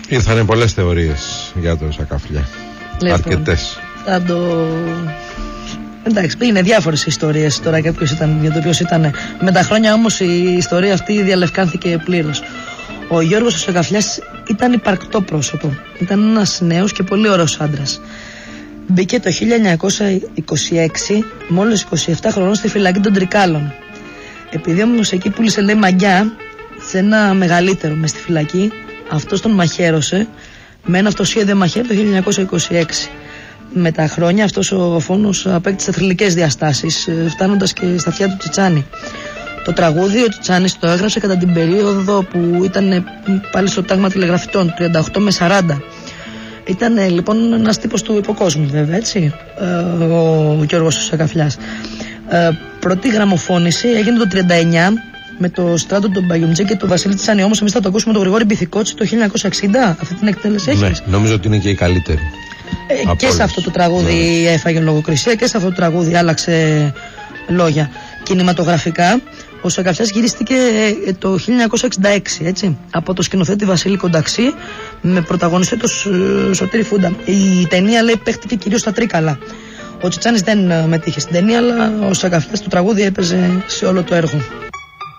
Ήρθανε πολλές θεωρίες για το Σακαφλιά. Αρκετές. Εντάξει, είναι διάφορες ιστορίες τώρα για το ποιος ήταν. Με τα χρόνια όμως η ιστορία αυτή διαλευκάνθηκε πλήρως. Ο Γιώργος ο Σακαφλιάς ήταν υπαρκτό πρόσωπο. Ήταν ένας νέος και πολύ ωραίος άντρας. Μπήκε το 1926, μόλις 27 χρονών, στη φυλακή των Τρικάλων. Επειδή όμως εκεί πούλησε, λέει, μαγιά σε ένα μεγαλύτερο μες στη φυλακή, αυτός τον μαχαίρωσε με ένα αυτοσχέδιο μαχαίρι το 1926. Με τα χρόνια αυτός ο φόνος απέκτησε θρυλικές διαστάσεις, φτάνοντας και στα αυτιά του Τσιτσάνη. Το τραγούδι ο Τσιτσάνης το έγραψε κατά την περίοδο που ήταν πάλι στο τάγμα τηλεγραφητών, 38 με 40. Ήταν λοιπόν ένας τύπος του υποκόσμου, βέβαια, έτσι, ο Γιώργος ο Σακαφλιάς. Πρώτη γραμμοφώνηση έγινε το 39 με το Στράτο τον Μπαγιουμτζέ και τον Βασίλη Τσιτσάνη. Όμως εμείς θα το ακούσουμε τον Γρηγόρη Μπιθικότση το 1960. Αυτή την εκτέλεση έχεις? Ναι, νομίζω ότι είναι και η καλύτερη. Και σε αυτό το τραγούδι έφαγε λογοκρισία και σε αυτό το τραγούδι άλλαξε λόγια. Κινηματογραφικά ο Σακαφλιάς γυρίστηκε το 1966, έτσι, από το σκηνοθέτη Βασίλη Κονταξή με πρωταγωνιστή το Σωτήρη Φούντα. Η ταινία, λέει, παίχτηκε κυρίως στα Τρίκαλα. Ο Τσιτσάνης δεν μετήχε στην ταινία, αλλά ο Σακαφλιάς το τραγούδι έπαιζε σε όλο το έργο.